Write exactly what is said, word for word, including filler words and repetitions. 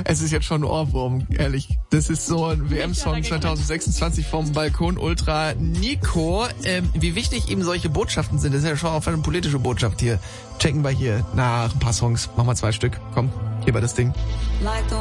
Es ist jetzt schon ein Ohrwurm, ehrlich. Das ist so ein W M-Song zwanzig sechsundzwanzig vom Balkon Ultra. Nico, ähm, wie wichtig ihm solche Botschaften sind, das ist ja schon auch eine politische Botschaft hier. Checken wir hier nach ein paar Songs. Machen wir zwei Stück. Komm, hier war das Ding.